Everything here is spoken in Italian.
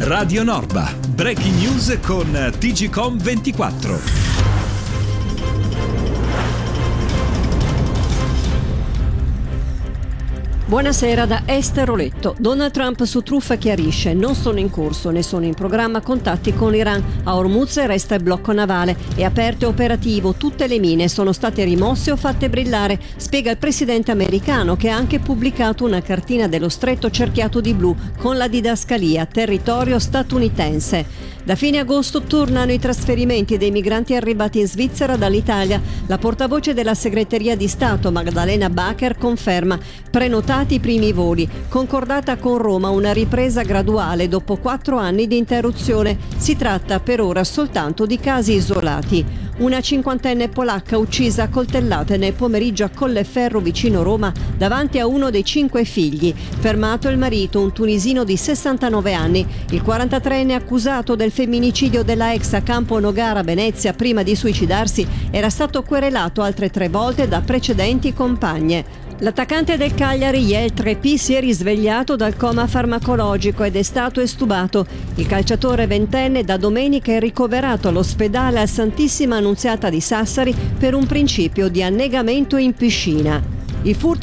Radio Norba. Breaking news con TGcom 24. Buonasera da Esther Oletto. Donald Trump su truffa chiarisce: non sono in corso né sono in programma contatti con l'Iran. A Hormuz resta il blocco navale. È aperto e operativo. Tutte le mine sono state rimosse o fatte brillare, spiega il presidente americano, che ha anche pubblicato una cartina dello stretto cerchiato di blu con la didascalia territorio statunitense. Da fine agosto tornano i trasferimenti dei migranti arrivati in Svizzera dall'Italia. La portavoce della segreteria di Stato, Magdalena Bacher, conferma: prenotati i primi voli. Concordata con Roma una ripresa graduale dopo 4 anni di interruzione. Si tratta per ora soltanto di casi isolati. Una 50enne polacca uccisa a coltellate nel pomeriggio a Colleferro vicino Roma davanti a uno dei 5 figli. Fermato il marito, un tunisino di 69 anni. Il 43enne accusato del femminicidio della ex a Campo Nogara, Venezia, prima di suicidarsi, era stato querelato altre 3 volte da precedenti compagne. L'attaccante del Cagliari, Yael Treppi, si è risvegliato dal coma farmacologico ed è stato estubato. Il calciatore ventenne da domenica è ricoverato all'ospedale al Santissima Annunziata di Sassari per un principio di annegamento in piscina. Il furto